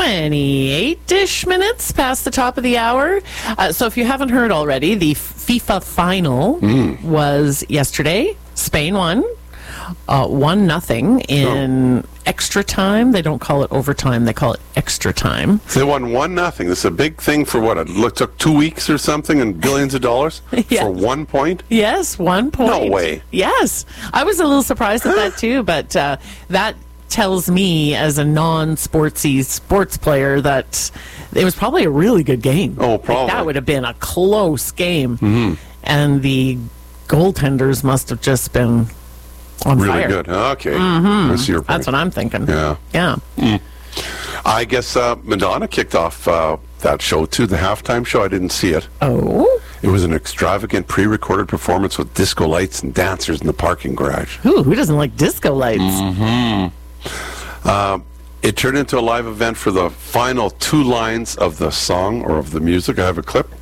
28-ish minutes past the top of the hour. So if you haven't heard already, the FIFA final was yesterday. Spain won 1-0 in extra time. They don't call it overtime. They call it extra time. So they won 1-0. This is a big thing for what? It took 2 weeks or something and billions of dollars Yes. for 1 point? Yes, 1 point. No way. Yes. I was a little surprised at that too, but that tells me as a non-sportsy sports player that it was probably a really good game. Oh, probably. Like, that would have been a close game. And the goaltenders must have just been on Really fire. good. Okay. I see your point. That's what I'm thinking. Yeah. Yeah. I guess Madonna kicked off that show too, the halftime show. I didn't see it. Oh. It was an extravagant pre-recorded performance with disco lights and dancers in the parking garage. Ooh, who doesn't like disco lights? It turned into a live event for the final 2 lines of the song or of the music. I have a clip.